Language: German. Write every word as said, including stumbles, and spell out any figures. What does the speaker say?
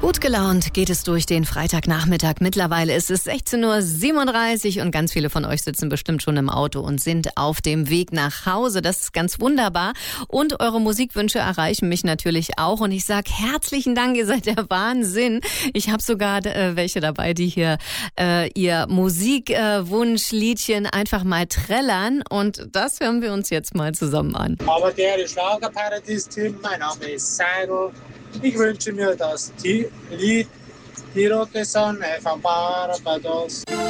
Gut gelaunt geht es durch den Freitagnachmittag. Mittlerweile ist es sechzehn Uhr siebenunddreißig und ganz viele von euch sitzen bestimmt schon im Auto und sind auf dem Weg nach Hause. Das ist ganz wunderbar. Und eure Musikwünsche erreichen mich natürlich auch. Und ich sage herzlichen Dank, ihr seid der Wahnsinn. Ich habe sogar äh, welche dabei, die hier äh, ihr Musikwunschliedchen äh, einfach mal trällern. Und das hören wir uns jetzt mal zusammen an. Aber der Schlagerparadies-Team, mein Name ist Sairo. Ich wünsche mir das Lied Die rote Sonne von Barbados.